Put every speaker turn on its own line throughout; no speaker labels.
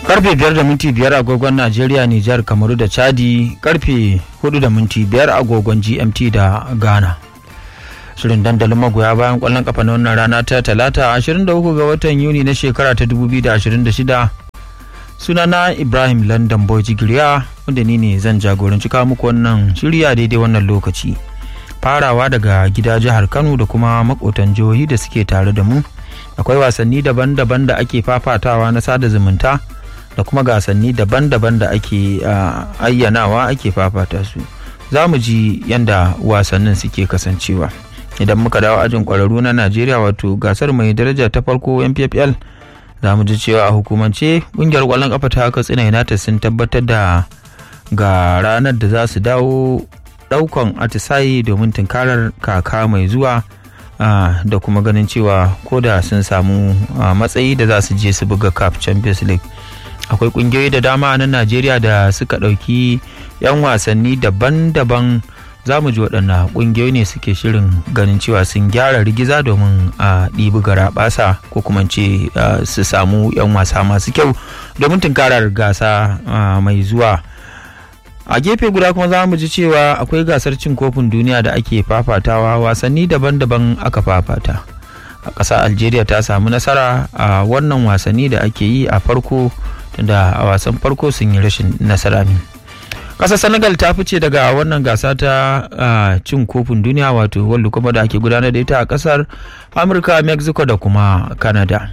Karfe 5:05 agogon Najeriya, Nijar, Kamaru da Chadi, karfe 4:05 agogon GMT da Ghana. Shirin dandalin magoya bayan kwallon kafa na wannan rana ta Talata 23 ga watan Yuni na shekara ta 2026. Sunana Ibrahim London Boy Jigiriya, wanda ni ne zan jagoranci kawo muku wannan shirya daidai wannan lokaci. Farawa daga gida jihar Kano da kuma makotan jihohi da suke tare da mu. Akwai wasanni daban-daban da ake fafatawa na sada zumunta da kuma gasanni daban-daban da ake ayyanawa ake fafata su. Za mu ji yadda wasannin suke kasancewa. Idan muka dawo ajin kwararru na Najeriya, wato gasar mai daraja ta farko NPFL, za mu ji cewa a hukumance kungiyar kwallon kafa ta Katsina United sun tabbatar da ga ranar da za su dawo daukan atisayi domin tunkarar kaka mai zuwa da kuma ganin cewa koda sun samu matsayi da za su je su buga CAF Champions League. Akwai kungiyoyi da dama na Najeriya da suka ɗauki 'yan wasanni daban-daban. Za mu ji waɗannan kungiyoyi ne suke shirin ganin cewa sun gyara rigiza domin a ɗibi garaɓasa ko kuma ce su samu 'yan wasa masu kyau domin tunkarar gasa mai zuwa. A gefe guda kuma za mu ji cewa akwai gasar cin kofin duniya da ake fafatawa, wasanni daban-daban aka fafata. A ƙasa Algeria ta samu nasara a wannan wasanni da ake yi a farko, tunda a wasan farko sun yi rashin nasara ne. Ƙasar Senegal ta fice daga wannan gasa ta cin kofin duniya, wato World Cup da ake gudanar da ita a ƙasar Amurka, Mexico da kuma Canada.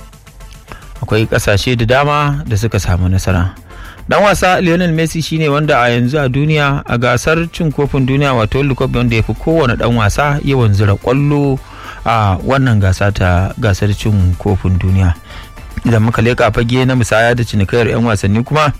Akwai ƙasashe da dama da suka samu nasara. Dan wasa Lionel Messi shine wanda a yanzu a duniya a gasar cin kofin duniya, wato World Cup, wanda ya fi kowane dan wasa yawan zira kwallo a wannan gasa ta gasar cin kofin duniya. Idan muka leka fage na musaya da cinikayyar 'yan wasanni kuma,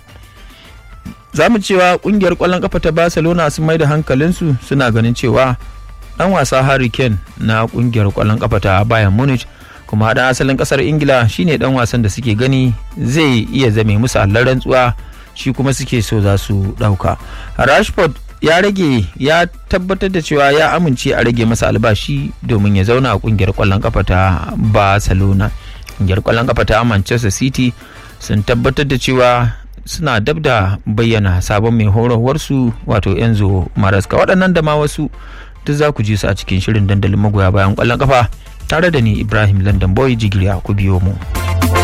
za mu cewa kungiyar kwallon kafa ta Barcelona sun mai da hankalinsu, suna ganin cewa dan wasa Harry Kane na kungiyar kwallon kafa ta Bayern Munich, kuma dan asalin kasar Ingila, shine dan wasan da suke gani zai iya zame musu allar rantsuwa, shi kuma suke so za su dauka. Rashford ya tabbatar da cewa ya amince a rage masa albashi domin ya zauna a kungiyar kwallon kafa ta Barcelona. Kungiyar kwallon kafa ta Manchester City sun tabbatar da cewa suna dab da bayyana sabon mai horarwarsu, wato Enzo Maresca. Waɗannan da ma wasu duk za ku ji su a cikin shirin dandalin magoya bayan kwallon kafa tare da ni Ibrahim London Boy Jigiriya. Ku biyo mu.